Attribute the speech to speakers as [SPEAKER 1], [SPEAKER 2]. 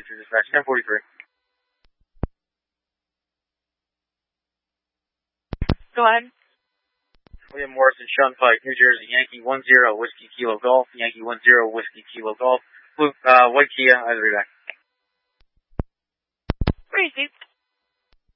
[SPEAKER 1] to dispatch 1043.
[SPEAKER 2] Go ahead.
[SPEAKER 1] William Morrison, Shunpike, New Jersey, Yankee 10, Whiskey Kilo Golf, Yankee 10, Whiskey Kilo Golf, White Kia, either way back.
[SPEAKER 2] Received.